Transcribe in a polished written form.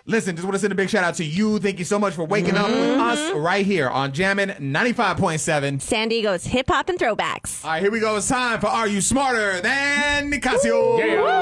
Listen, just want to send a big shout out to you. Thank you so much for waking up with us right here on Jammin' 95.7. San Diego's hip hop and throwbacks. All right, here we go. It's time for Are You Smarter Than Nicasio? Yeah.